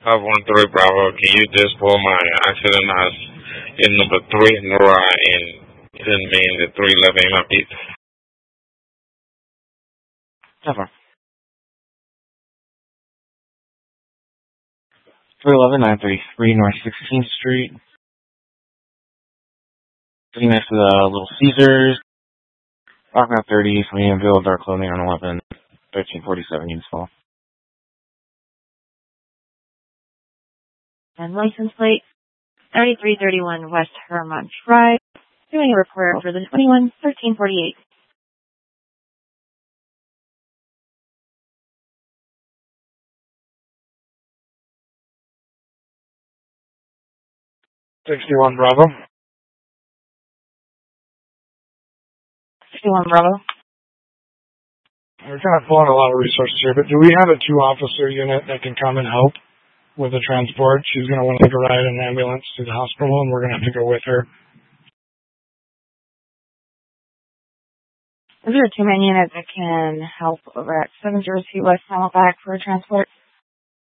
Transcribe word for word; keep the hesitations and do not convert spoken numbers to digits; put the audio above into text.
five one three Bravo, can you just pull my accident as in number three, Nora, and send me in the three eleven in my pizza? Never. three eleven nine thirty-three North sixteenth Street. Sitting next to the Little Caesars. Rockmount thirty, Williamville, dark clothing on eleven, thirteen forty-seven Unisfall. And license plate thirty-three thirty-one West Hermont Drive. Doing a report over the twenty-one thirteen forty-eight. sixty-one Bravo. sixty-one Bravo. We're kind of pulling a lot of resources here, but do we have a two-officer unit that can come and help with the transport? She's going to want to take a ride in an ambulance to the hospital, and we're going to have to go with her. Is there a two-man unit that can help over at seven zero two West Camelback for transport?